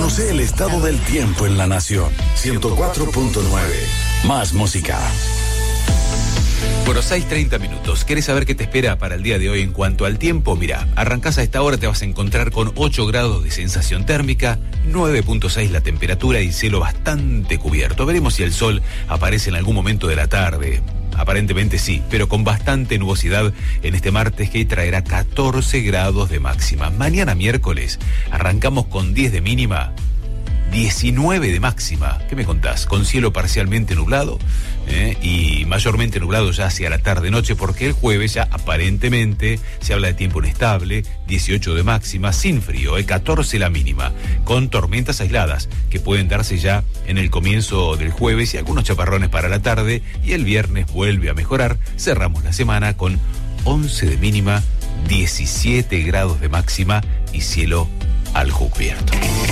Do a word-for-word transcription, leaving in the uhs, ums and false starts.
Conoce el estado del tiempo en la nación. ciento cuatro punto nueve. Más música. Bueno, seis treinta minutos. ¿Querés saber qué te espera para el día de hoy en cuanto al tiempo? Mirá, arrancás a esta hora, te vas a encontrar con ocho grados de sensación térmica, nueve punto seis la temperatura y cielo bastante cubierto. Veremos si el sol aparece en algún momento de la tarde. Aparentemente sí, pero con bastante nubosidad en este martes que traerá catorce grados de máxima. Mañana miércoles arrancamos con diez de mínima, diecinueve de máxima. ¿Qué me contás? Con cielo parcialmente nublado ¿eh? y mayormente nublado ya hacia la tarde-noche, porque el jueves ya aparentemente se habla de tiempo inestable, dieciocho de máxima, sin frío, ¿eh? catorce la mínima, con tormentas aisladas que pueden darse ya en el comienzo del jueves y algunos chaparrones para la tarde, y el viernes vuelve a mejorar. Cerramos la semana con once de mínima, diecisiete grados de máxima y cielo algo cubierto.